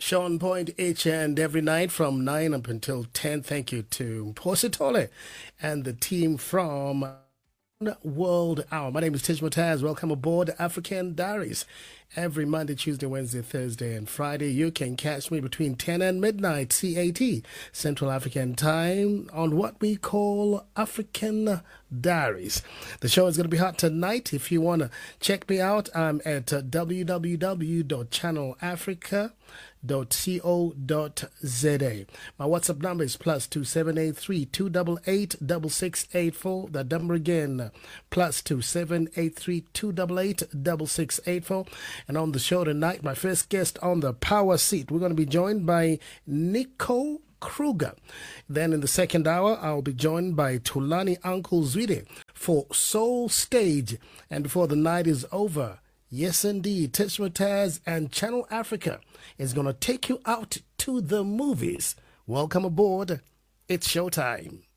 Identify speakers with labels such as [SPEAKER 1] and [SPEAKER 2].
[SPEAKER 1] Show on point each and every night from 9 up until 10. Thank you to Positole and the team from World Hour. My name is Tish Motaz. Welcome aboard African Diaries. Every Monday, Tuesday, Wednesday, Thursday, and Friday, you can catch me between 10 and midnight CAT, Central African Time, on what we call African Diaries. The show is going to be hot tonight. If you want to check me out, I'm at www.channelafrica.co.za. My WhatsApp number is +2783 288 6684. That number again, +2783 288 6684. And on the show tonight, my first guest on the power seat, we're going to be joined by Nico Kruger. Then in the second hour, I'll be joined by Tulani Uncle Zwide for Soul Stage. And before the night is over, yes indeed, Tish Motaz and Channel Africa is going to take you out to the movies. Welcome aboard. It's showtime.